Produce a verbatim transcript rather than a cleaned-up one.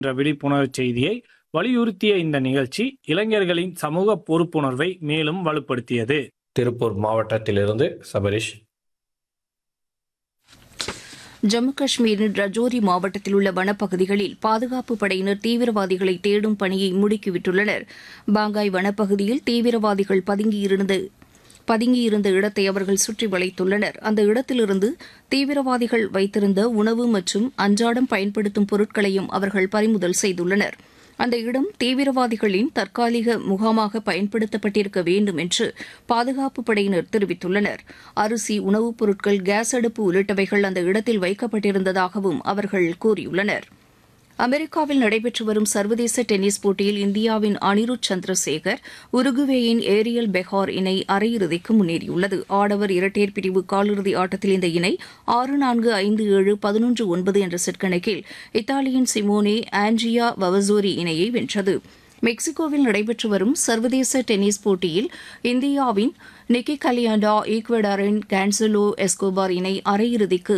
என்ற விழிப்புணர்வு செய்தியை வலியுறுத்திய இந்த நிகழ்ச்சி இளைஞர்களின் சமூக பொறுப்புணர்வை மேலும் வலுப்படுத்தியது. திருப்பூர் மாவட்டத்திலிருந்து சபரிஷ். ஜம்மு காஷ்மீரின் ரஜோரி மாவட்டத்தில் உள்ள வனப்பகுதிகளில் பாதுகாப்பு படையினர் தீவிரவாதிகளை தேடும் பணியை முடுக்கிவிட்டுள்ளனர். பாங்காய் வனப்பகுதியில் தீவிரவாதிகள் பதுங்கியிருந்த பதுங்கியிருந்த இடத்தை அவர்கள் சுற்றி வளைத்துள்ளனர். அந்த இடத்திலிருந்து தீவிரவாதிகள் வைத்திருந்த உணவு மற்றும் அன்றாடம் பயன்படுத்தும் பொருட்களையும் அவர்கள் பறிமுதல் செய்துள்ளனர். அந்த இடம் தீவிரவாதிகளின் தற்காலிக முகாமாக பயன்படுத்தப்பட்டிருக்க வேண்டும் என்று பாதுகாப்பு படையினர் தெரிவித்துள்ளனர். அரிசி, உணவுப் பொருட்கள், கேஸ் அடுப்பு உள்ளிட்டவைகள் அந்த இடத்தில் வைக்கப்பட்டிருந்ததாகவும் அவர்கள் கூறியுள்ளனர். அமெரிக்காவில் நடைபெற்று வரும் சர்வதேச டென்னிஸ் போட்டியில் இந்தியாவின் அனிருத் சந்திரசேகர் உருகுவேயின் ஏரியல் பெஹார் இணை அரையிறுதிக்கு முன்னேறியுள்ளது. ஆடவர் இரட்டையர் பிரிவு காலிறுதி ஆட்டத்தில் இந்த இணை ஆறு நான்கு ஐந்து ஏழு பதினொன்று ஒன்பது என்ற செட் கணக்கில் இத்தாலியின் சிமோனே ஆண்ட்ரியா வவசோரி இணையை வென்றது. மெக்சிகோவில் நடைபெற்று வரும் சர்வதேச டென்னிஸ் போட்டியில் இந்தியாவின் நிக்கி கலியாண்டா ஈக்வடாரின் கான்சலோ எஸ்கோபார் இணை அரையிறுதிக்கு